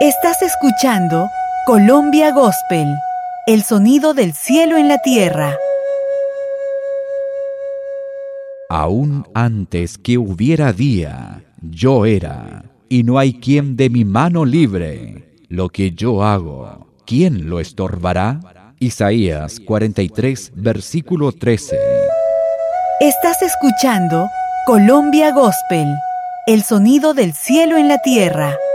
Estás escuchando Colombia Gospel, el sonido del cielo en la tierra. Aún antes que hubiera día, yo era, y no hay quien de mi mano libre. Lo que yo hago, ¿quién lo estorbará? Isaías 43, versículo 13. Estás escuchando Colombia Gospel, el sonido del cielo en la tierra.